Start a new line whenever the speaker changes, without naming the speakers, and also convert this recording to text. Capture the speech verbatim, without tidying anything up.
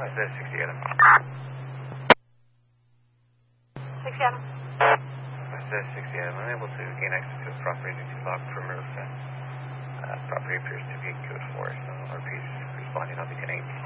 West sixty Adam.
sixty Adam.
West sixty Adam. Unable to gain access to the property due to locked perimeter fence. Uh, property appears to be good for us. So R P is responding on the ten eight.